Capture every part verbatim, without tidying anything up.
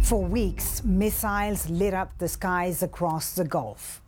For weeks, missiles lit up the skies across the Gulf.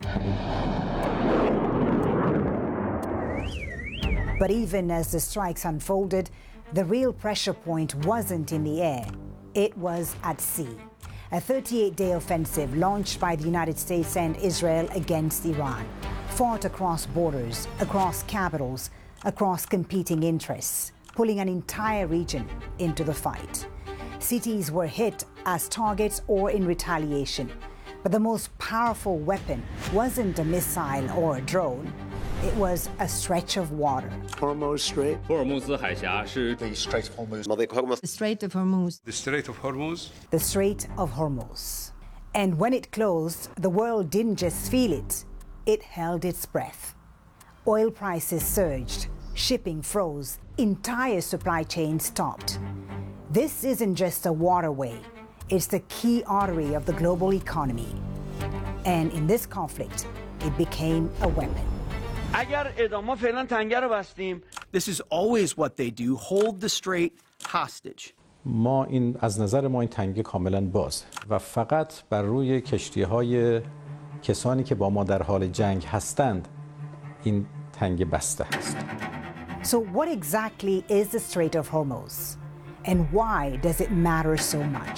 But even as the strikes unfolded, the real pressure point wasn't in the air, it was at sea. A thirty-eight day offensive launched by the United States and Israel against Iran, fought across borders, across capitals, across competing interests, pulling an entire region into the fight. Cities were hit as targets or in retaliation. But the most powerful weapon wasn't a missile or a drone. It was a stretch of water. Hormuz Strait. 霍尔木兹海峡是 The Strait of Hormuz. The Strait of Hormuz. The Strait of Hormuz. The Strait of Hormuz. And when it closed, the world didn't just feel it, it held its breath. Oil prices surged, shipping froze, entire supply chains stopped. This isn't just a waterway, it's the key artery of the global economy. And in this conflict, it became a weapon. This is always what they do, hold the strait hostage. ما این از نظر ما این تنگه کاملا باز و فقط بر روی کشتی‌های کسانی که با ما در حال جنگ هستند این تنگه بسته است. So what exactly is the Strait of Hormuz? And why does it matter so much?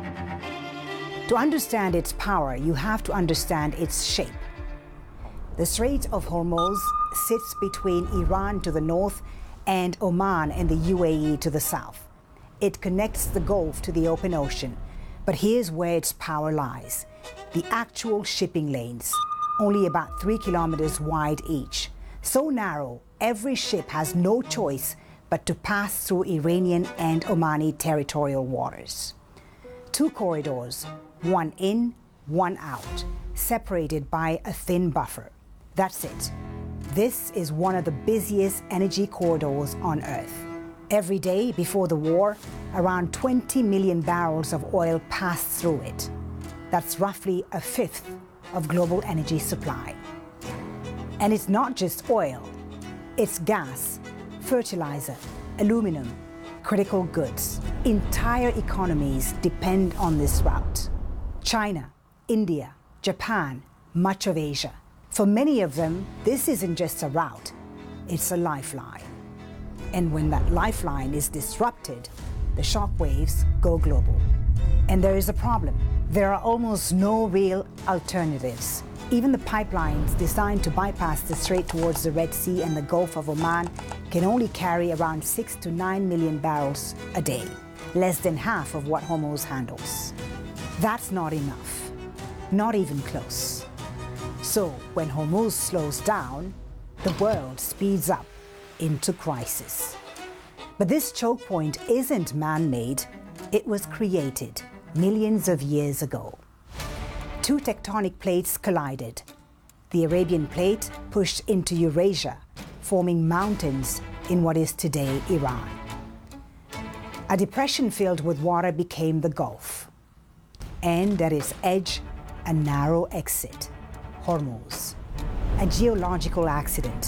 To understand its power, you have to understand its shape. The Strait of Hormuz sits between Iran to the north and Oman and the U A E to the south. It connects the Gulf to the open ocean. But here's where its power lies. The actual shipping lanes, only about three kilometers wide each. So narrow, every ship has no choice but to pass through Iranian and Omani territorial waters. Two corridors, one in, one out, separated by a thin buffer. That's it. This is one of the busiest energy corridors on Earth. Every day before the war, around twenty million barrels of oil passed through it. That's roughly a fifth of global energy supply. And it's not just oil, it's gas, fertilizer, aluminum, critical goods. Entire economies depend on this route. China, India, Japan, much of Asia. For many of them, this isn't just a route, it's a lifeline. And when that lifeline is disrupted, the shockwaves go global. And there is a problem. There are almost no real alternatives. Even the pipelines designed to bypass the strait towards the Red Sea and the Gulf of Oman can only carry around six to nine million barrels a day, less than half of what Hormuz handles. That's not enough, not even close. So when Hormuz slows down, the world speeds up into crisis. But this choke point isn't man-made, it was created millions of years ago. Two tectonic plates collided. The Arabian Plate pushed into Eurasia, forming mountains in what is today Iran. A depression filled with water became the Gulf. And at its edge, a narrow exit, Hormuz. A geological accident,